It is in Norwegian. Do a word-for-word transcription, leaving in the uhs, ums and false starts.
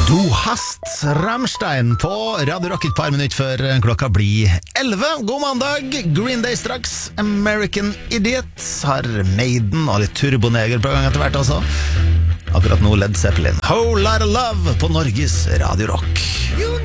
Du hast Rammstein på Radio Rock et par minutter før klokka blir elleve. God mandag, Green Day straks. American Idiot har Maiden og litt Turboneger på gang etter hvert også. Akkurat nå Led Zeppelin. Whole Lotta Love på Norges Radio Rock.